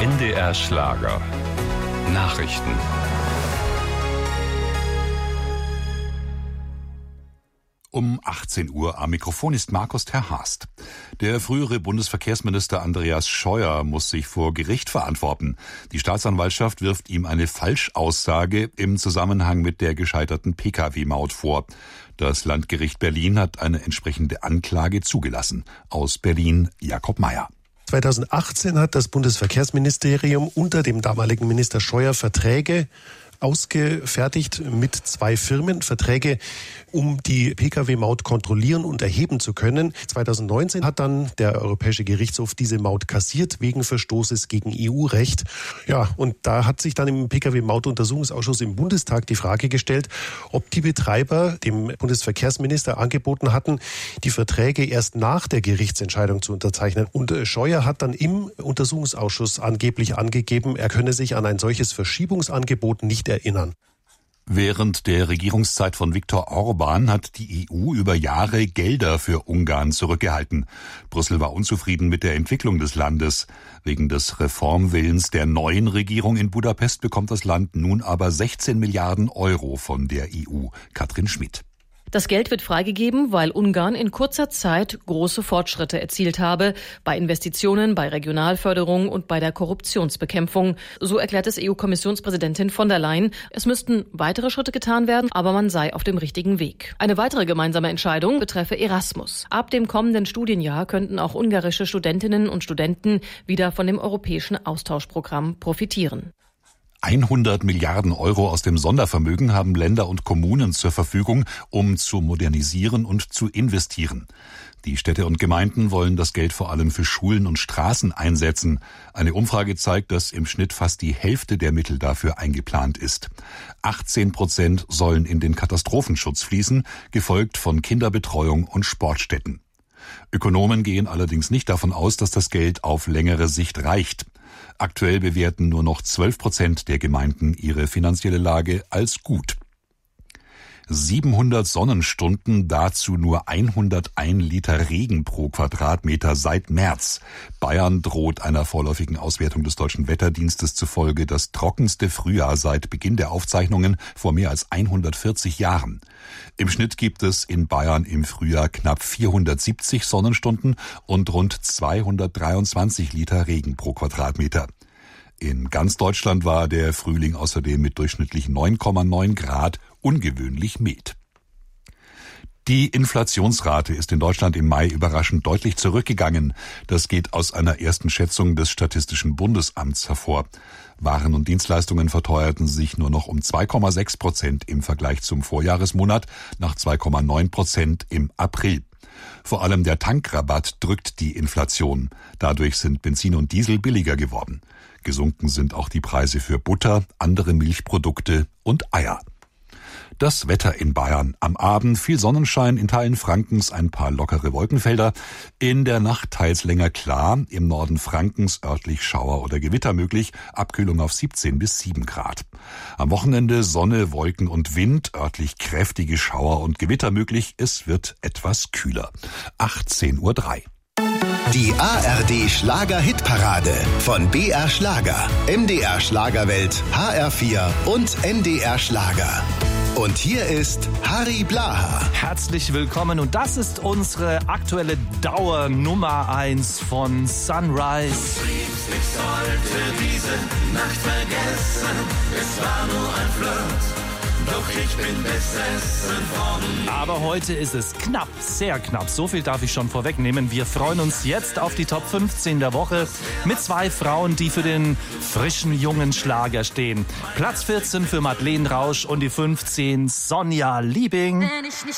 NDR Schlager. Nachrichten. Um 18 Uhr am Mikrofon ist Markus Terhast. Der frühere Bundesverkehrsminister Andreas Scheuer muss sich vor Gericht verantworten. Die Staatsanwaltschaft wirft ihm eine Falschaussage im Zusammenhang mit der gescheiterten Pkw-Maut vor. Das Landgericht Berlin hat eine entsprechende Anklage zugelassen. Aus Berlin Jakob Meyer. 2018 hat das Bundesverkehrsministerium unter dem damaligen Minister Scheuer Verträge ausgefertigt mit 2 Firmen, Verträge, um die Pkw-Maut kontrollieren und erheben zu können. 2019 hat dann der Europäische Gerichtshof diese Maut kassiert wegen Verstoßes gegen EU-Recht. Ja, und da hat sich dann im Pkw-Maut-Untersuchungsausschuss im Bundestag die Frage gestellt, ob die Betreiber dem Bundesverkehrsminister angeboten hatten, die Verträge erst nach der Gerichtsentscheidung zu unterzeichnen. Und Scheuer hat dann im Untersuchungsausschuss angeblich angegeben, er könne sich an ein solches Verschiebungsangebot nicht erinnern. Während der Regierungszeit von Viktor Orban hat die EU über Jahre Gelder für Ungarn zurückgehalten. Brüssel war unzufrieden mit der Entwicklung des Landes. Wegen des Reformwillens der neuen Regierung in Budapest bekommt das Land nun aber 16 Milliarden Euro von der EU. Katrin Schmidt. Das Geld wird freigegeben, weil Ungarn in kurzer Zeit große Fortschritte erzielt habe bei Investitionen, bei Regionalförderung und bei der Korruptionsbekämpfung. So erklärt es EU-Kommissionspräsidentin von der Leyen. Es müssten weitere Schritte getan werden, aber man sei auf dem richtigen Weg. Eine weitere gemeinsame Entscheidung betreffe Erasmus. Ab dem kommenden Studienjahr könnten auch ungarische Studentinnen und Studenten wieder von dem europäischen Austauschprogramm profitieren. 100 Milliarden Euro aus dem Sondervermögen haben Länder und Kommunen zur Verfügung, um zu modernisieren und zu investieren. Die Städte und Gemeinden wollen das Geld vor allem für Schulen und Straßen einsetzen. Eine Umfrage zeigt, dass im Schnitt fast die Hälfte der Mittel dafür eingeplant ist. 18% sollen in den Katastrophenschutz fließen, gefolgt von Kinderbetreuung und Sportstätten. Ökonomen gehen allerdings nicht davon aus, dass das Geld auf längere Sicht reicht. Aktuell bewerten nur noch 12% der Gemeinden ihre finanzielle Lage als gut. 700 Sonnenstunden, dazu nur 101 Liter Regen pro Quadratmeter seit März. Bayern droht einer vorläufigen Auswertung des Deutschen Wetterdienstes zufolge das trockenste Frühjahr seit Beginn der Aufzeichnungen vor mehr als 140 Jahren. Im Schnitt gibt es in Bayern im Frühjahr knapp 470 Sonnenstunden und rund 223 Liter Regen pro Quadratmeter. In ganz Deutschland war der Frühling außerdem mit durchschnittlich 9,9 Grad ungewöhnlich mild. Die Inflationsrate ist in Deutschland im Mai überraschend deutlich zurückgegangen. Das geht aus einer ersten Schätzung des Statistischen Bundesamts hervor. Waren und Dienstleistungen verteuerten sich nur noch um 2,6% im Vergleich zum Vorjahresmonat, nach 2,9% im April. Vor allem der Tankrabatt drückt die Inflation. Dadurch sind Benzin und Diesel billiger geworden. Gesunken sind auch die Preise für Butter, andere Milchprodukte und Eier. Das Wetter in Bayern. Am Abend viel Sonnenschein, in Teilen Frankens ein paar lockere Wolkenfelder. In der Nacht teils länger klar, im Norden Frankens örtlich Schauer oder Gewitter möglich, Abkühlung auf 17 bis 7 Grad. Am Wochenende Sonne, Wolken und Wind, örtlich kräftige Schauer und Gewitter möglich, es wird etwas kühler. 18:03 Uhr. Die ARD Schlager-Hitparade von BR Schlager, MDR Schlagerwelt, HR4 und NDR Schlager. Und hier ist Harry Blaha. Herzlich willkommen und das ist unsere aktuelle Dauer Nummer 1 von Sunrise. Ich sollte diese Nacht vergessen, es war nur ein Flirt. Doch ich bin besessen von... Aber heute ist es knapp, sehr knapp. So viel darf ich schon vorwegnehmen. Wir freuen uns jetzt auf die Top 15 der Woche mit 2 Frauen, die für den frischen, jungen Schlager stehen. Platz 14 für Madeleine Rausch und die 15 Sonja Liebing.